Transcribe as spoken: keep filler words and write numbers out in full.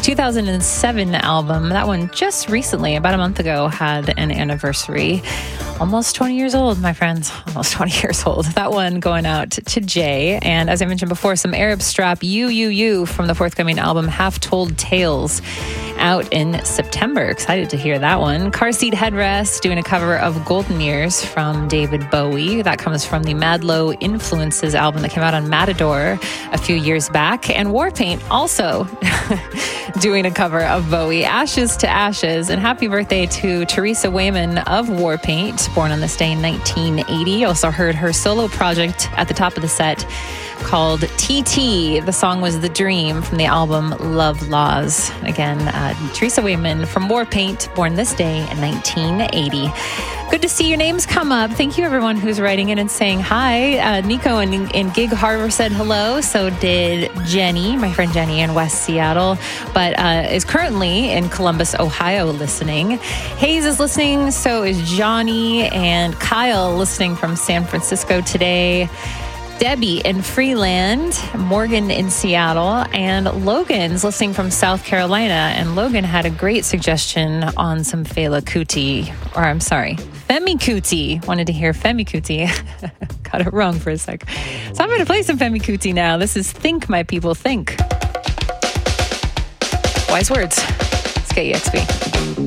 two thousand seven album. That one just recently, about a month ago, had an anniversary. Almost twenty years old, my friends. Almost twenty years old. That one going out to Jay. And as I mentioned before, some Arab Strap, You, You, You from the forthcoming album, Half Told Tales, out in September. Excited to hear that one. Car Seat Headrest doing a cover of Golden Years from David Bowie. That comes from the Madlow Influences album that came out on Matador a few years back. And Warpaint also doing a cover of Bowie, Ashes to Ashes. And happy birthday to Teresa Wayman of Warpaint, born on this day in nineteen eighty. Also heard her solo project at the top of the set called T T. The song was The Dream from the album Love Laws. Again, uh, Teresa Wayman from Warpaint, born this day in nineteen eighty. Good to see your names come up. Thank you, everyone who's writing in and saying hi. Uh, Nico in, in Gig Harbor said hello. So did Jenny, my friend Jenny in West Seattle, but uh, is currently in Columbus, Ohio, listening. Hayes is listening. So is Johnny and Kyle listening from San Francisco today. Debbie in Freeland, Morgan in Seattle, and Logan's listening from South Carolina. And Logan had a great suggestion on some Fela Kuti, or I'm sorry, Femi Kuti. Wanted to hear Femi Kuti. Got it wrong for a sec. So I'm going to play some Femi Kuti now. This is Think My People Think. Wise words. It's K E X P.